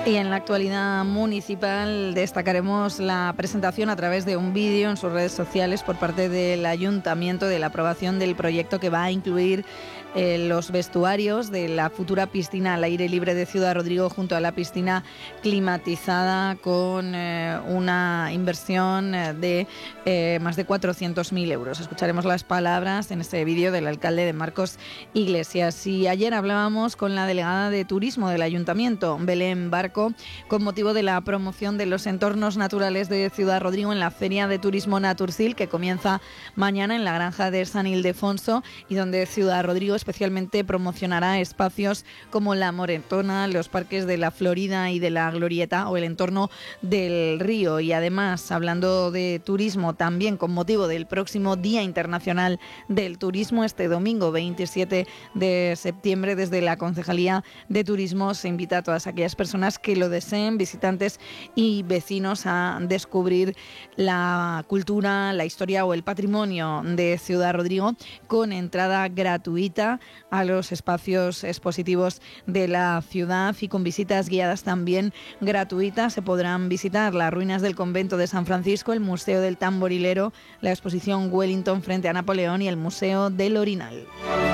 Y en la actualidad municipal destacaremos la presentación a través de un vídeo en sus redes sociales por parte del Ayuntamiento de la aprobación del proyecto que va a incluir los vestuarios de la futura piscina al aire libre de Ciudad Rodrigo junto a la piscina climatizada con una inversión de más de 400.000 euros. Escucharemos las palabras en este vídeo del alcalde de Marcos Iglesias. Y ayer hablábamos con la delegada de Turismo del Ayuntamiento, Belén Barco, con motivo de la promoción de los entornos naturales de Ciudad Rodrigo en la Feria de Turismo Naturcil, que comienza mañana en la granja de San Ildefonso y donde Ciudad Rodrigo especialmente promocionará espacios como la Moretona, los parques de la Florida y de la Glorieta o el entorno del río. Y además, hablando de turismo, también con motivo del próximo Día Internacional del Turismo, este domingo 27 de septiembre, desde la Concejalía de Turismo se invita a todas aquellas personas que lo deseen, visitantes y vecinos, a descubrir la cultura, la historia o el patrimonio de Ciudad Rodrigo con entrada gratuita a los espacios expositivos de la ciudad y con visitas guiadas también gratuitas. Se podrán visitar las ruinas del convento de San Francisco, el Museo del Tamborilero, la exposición Wellington frente a Napoleón y el Museo del Orinal.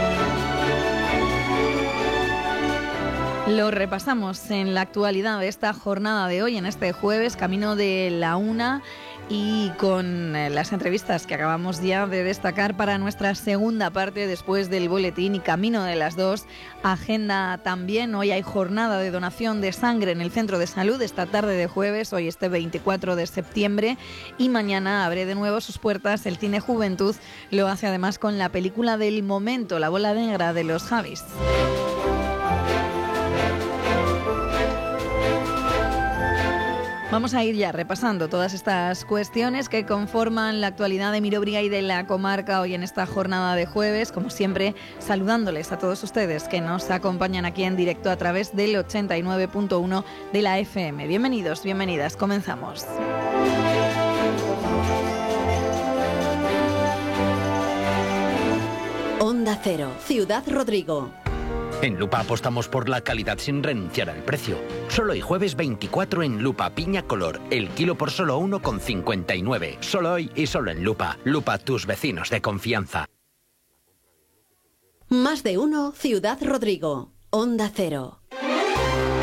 Lo repasamos en la actualidad de esta jornada de hoy, en este jueves, camino de la 1, y con las entrevistas que acabamos ya de destacar para nuestra segunda parte después del boletín, y camino de las 2, agenda también. Hoy hay jornada de donación de sangre en el Centro de Salud, esta tarde de jueves, hoy este 24 de septiembre, y mañana abre de nuevo sus puertas el Cine Juventud. Lo hace además con la película del momento, La bola negra de los Javis. Vamos a ir ya repasando todas estas cuestiones que conforman la actualidad de Miróbriga y de la comarca hoy en esta jornada de jueves. Como siempre, saludándoles a todos ustedes que nos acompañan aquí en directo a través del 89.1 de la FM. Bienvenidos, bienvenidas, comenzamos. Onda Cero, Ciudad Rodrigo. En Lupa apostamos por la calidad sin renunciar al precio. Solo hoy jueves 24 en Lupa piña color, el kilo por solo 1,59. Solo hoy y solo en Lupa. Lupa, tus vecinos de confianza. Más de uno, Ciudad Rodrigo. Onda Cero.